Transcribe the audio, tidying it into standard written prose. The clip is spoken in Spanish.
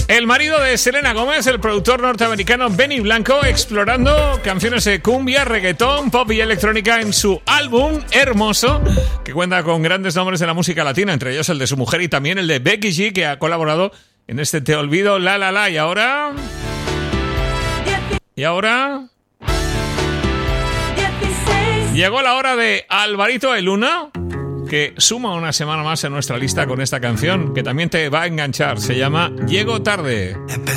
El marido de Selena Gómez, el productor norteamericano Benny Blanco, explorando canciones de cumbia, reggaetón, pop y electrónica en su álbum Hermoso, que cuenta con grandes nombres de la música latina, entre ellos el de su mujer y también el de Becky G, que ha colaborado en este Te Olvido, La La La. Y ahora llegó la hora de Alvarito el Luna, que suma una semana más en nuestra lista con esta canción, que también te va a enganchar. Se llama Llego Tarde.